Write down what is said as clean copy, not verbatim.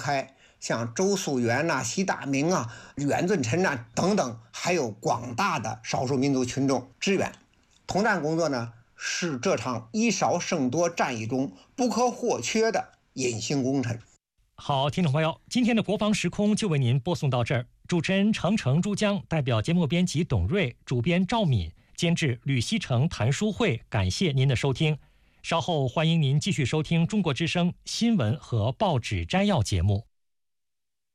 开，像周素媛呐、习大明啊、阮尊臣呐等等，还有广大的少数民族群众支援。统战工作呢，是这场以少胜多战役中不可或缺的隐形工程。 好，听众朋友，今天的国防时空就为您播送到这儿。主持人程程、珠江，代表节目编辑董瑞、主编赵敏、监制吕锡成、谭书慧，感谢您的收听。稍后欢迎您继续收听中国之声新闻和报纸摘要节目。